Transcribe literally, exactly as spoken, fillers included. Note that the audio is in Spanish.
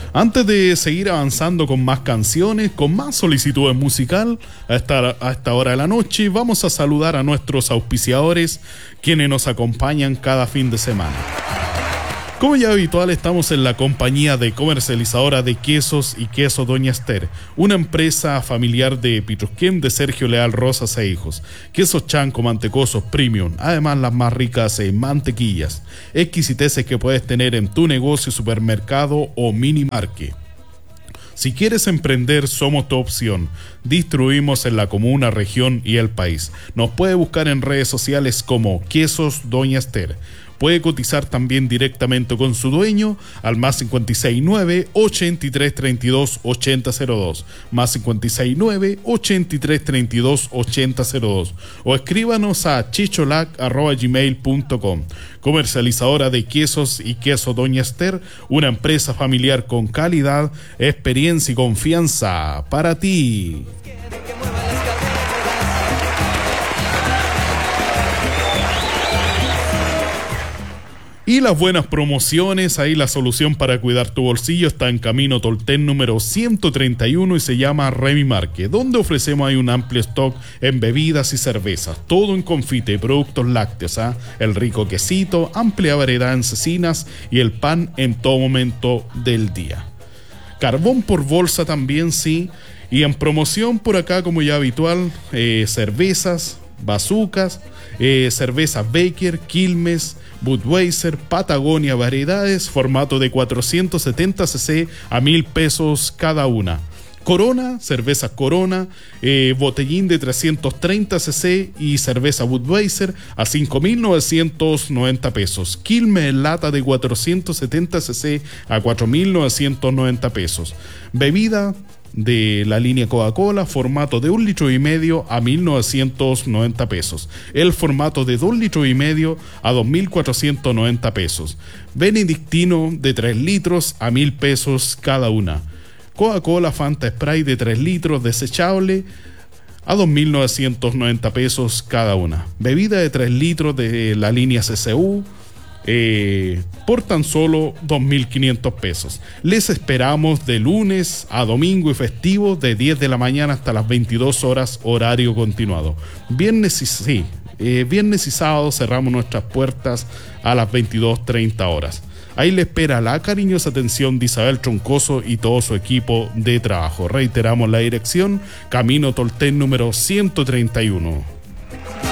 Antes de seguir avanzando con más canciones, con más solicitudes musical, a esta, a esta hora de la noche, vamos a saludar a nuestros auspiciadores, quienes nos acompañan cada fin de semana. Como ya habitual, estamos en la compañía de comercializadora de quesos y queso Doña Esther, una empresa familiar de Pitrusquén de Sergio Leal Rosas e Hijos. Quesos chanco, mantecosos, premium, además las más ricas en mantequillas, exquisiteces que puedes tener en tu negocio, supermercado o mini market. Si quieres emprender, somos tu opción. Distribuimos en la comuna, región y el país. Nos puede buscar en redes sociales como Quesos Doña Esther. Puede cotizar también directamente con su dueño al más cincuenta y seis nueve, ochenta y tres treinta y dos, ochenta cero dos, más cincuenta y seis nueve, ochenta y tres treinta y dos, ochenta cero dos, o escríbanos a chicholac arroba gmail punto com. Comercializadora de quesos y queso Doña Esther, una empresa familiar con calidad, experiencia y confianza para ti. Y las buenas promociones, ahí la solución para cuidar tu bolsillo está en Camino Tolten número ciento treinta y uno y se llama Remy Market, donde ofrecemos ahí un amplio stock en bebidas y cervezas, todo en confite y productos lácteos, ¿eh? El rico quesito, amplia variedad en cecinas y el pan en todo momento del día. Carbón por bolsa también, sí, y en promoción por acá como ya habitual, eh, cervezas, bazucas, eh, cervezas Baker, Quilmes, Budweiser, Patagonia, variedades, formato de cuatrocientos setenta centilitros a mil pesos cada una. Corona, cerveza Corona, eh, botellín de trescientos treinta centilitros y cerveza Budweiser a cinco mil novecientos noventa pesos. Quilmes en lata de cuatrocientos setenta centilitros a cuatro mil novecientos noventa pesos. Bebida de la línea Coca-Cola, formato de un litro y medio a mil novecientos noventa pesos. El formato de dos litros y medio a dos mil cuatrocientos noventa pesos. Benedictino de tres litros a mil pesos cada una. Coca-Cola Fanta Sprite de tres litros desechable a dos mil novecientos noventa pesos cada una. Bebida de tres litros de la línea C C U Eh, por tan solo dos mil quinientos pesos. Les esperamos de lunes a domingo y festivo de diez de la mañana hasta las veintidós horas, horario continuado. Viernes y, sí, eh, viernes y sábado cerramos nuestras puertas a las veintidós treinta horas. Ahí le espera la cariñosa atención de Isabel Troncoso y todo su equipo de trabajo. Reiteramos la dirección: Camino Tolten número ciento treinta y uno.